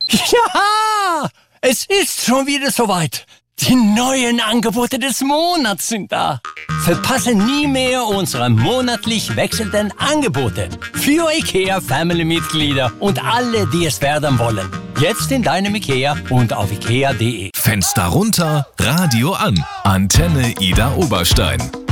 Ja, es ist schon wieder soweit. Die neuen Angebote des Monats sind da. Verpasse nie mehr unsere monatlich wechselnden Angebote für IKEA-Family-Mitglieder und alle, die es werden wollen. Jetzt in deinem IKEA und auf ikea.de. Fenster runter, Radio an. Antenne Ida Oberstein.